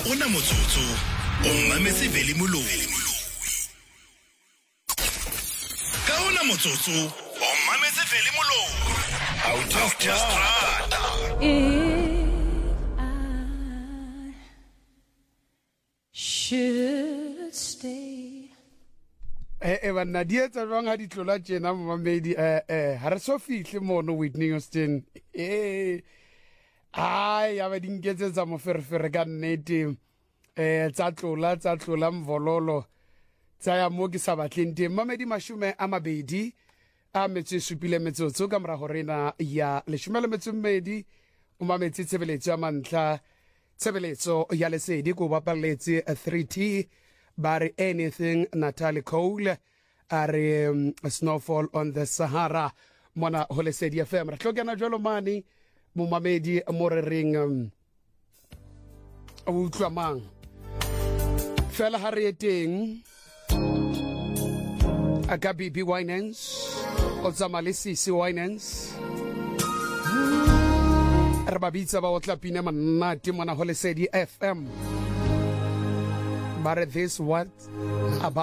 Una motsotso o mametse vele moloi. Ka una motsotso o mametse vele moloi. Out of Strata. Should stay. Banna di etsa jwang ha di tlola tjena momamedi ha re so fihle mono Whitney Houston ai ya ba di nketsetsa moferefere ka nnete tsa tlola mvololo tsa ya mo ke sa batleng teng mamedi mashume a mabedi a metse supile metsotso ka mora horena ya leshumela metsumedi o mametse tshebeletso ya mantla tshebeletso ya lesedi go bapaletse 3T Barry anything Natalie Cole are snowfall on the Sahara mona ho lesedi FM re tlokana jwalo mane mo mamedi mo re reng o utlwamang fela ha re teng aka BB Winans o tsamale Sisi Winans re ba bitsa ba o tlapine manate mona ho lesedi FM. But this what about